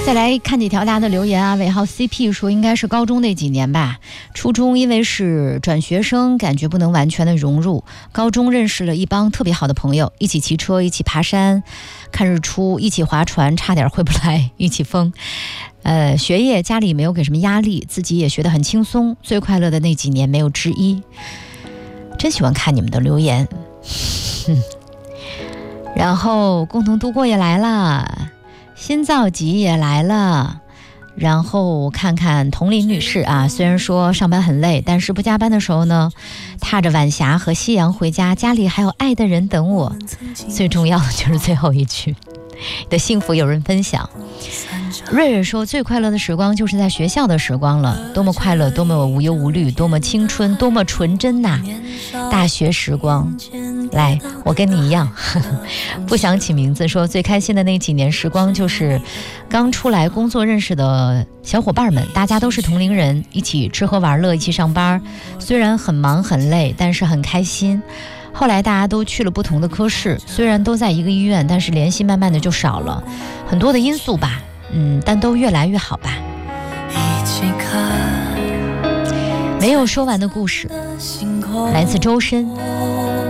再来看几条大家的留言啊。尾号 CP 说应该是高中那几年吧，初中因为是转学生，感觉不能完全的融入，高中认识了一帮特别好的朋友，一起骑车，一起爬山看日出，一起划船差点回不来，一起疯。学业家里没有给什么压力，自己也学得很轻松，最快乐的那几年没有之一。真喜欢看你们的留言。然后共同度过也来了，新造集也来了，然后看看童林女士啊，虽然说上班很累，但是不加班的时候呢，踏着晚霞和夕阳回家，家里还有爱的人等我，最重要的就是最后一句，你的幸福有人分享。瑞瑞说最快乐的时光就是在学校的时光了，多么快乐，多么无忧无虑，多么青春，多么纯真呐！大学时光，来，我跟你一样，不想起名字，说最开心的那几年时光就是刚出来工作认识的小伙伴们，大家都是同龄人，一起吃喝玩乐，一起上班，虽然很忙很累，但是很开心。后来大家都去了不同的科室，虽然都在一个医院，但是联系慢慢的就少了，很多的因素吧，但都越来越好吧。没有说完的故事，来自周深。